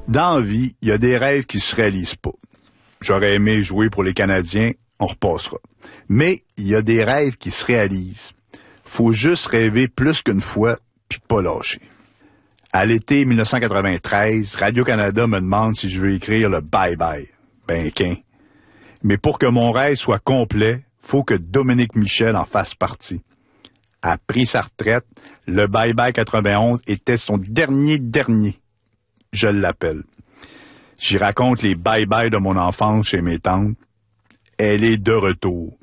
Dans la vie, il y a des rêves qui se réalisent pas. J'aurais aimé jouer pour les Canadiens, on repassera. Mais il y a des rêves qui se réalisent. Faut juste rêver plus qu'une fois, puis pas lâcher. À l'été 1993, Radio-Canada me demande si je veux écrire le bye-bye. Ben, qu'un. Mais pour que mon rêve soit complet, faut que Dominique Michel en fasse partie. A pris sa retraite, le bye-bye 91 était son dernier. Je l'appelle. J'y raconte les bye-bye de mon enfance chez mes tantes. Elle est de retour.